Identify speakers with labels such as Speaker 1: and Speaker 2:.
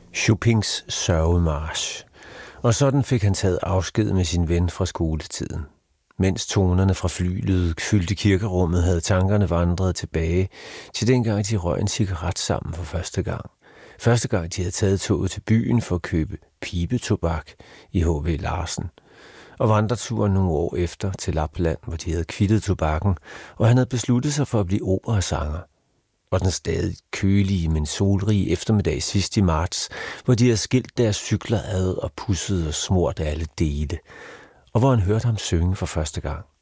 Speaker 1: Chopins sørgemarch. Og sådan fik han taget afsked med sin ven fra skoletiden. Mens tonerne fra flylet fyldte kirkerummet, havde tankerne vandret tilbage til dengang, de røg en cigaret sammen for første gang. Første gang, de havde taget toget til byen for at købe pibetobak i H.V. Larsen. Og vandreturen nogle år efter til Lapland, hvor de havde kvittet tobakken, og han havde besluttet sig for at blive operasanger. Og den stadig kølige, men solrige eftermiddag sidst i marts, hvor de havde skilt deres cykler ad og pusset og smurt alle dele, og hvor han hørte ham synge for første gang.